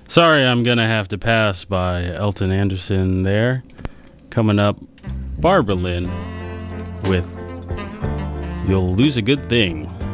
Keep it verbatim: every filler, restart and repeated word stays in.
Sorry, I'm going to have to pass by Elton Anderson there. Coming up, Barbara Lynn with You'll Lose a Good Thing.